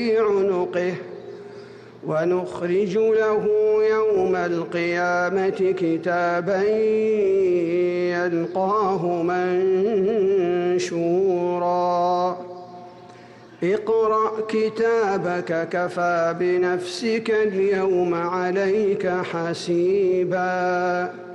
عنقه ونخرج له يوم القيامة كتابا يلقاه منشورا اقرأ كتابك كفى بنفسك اليوم عليك حسيبا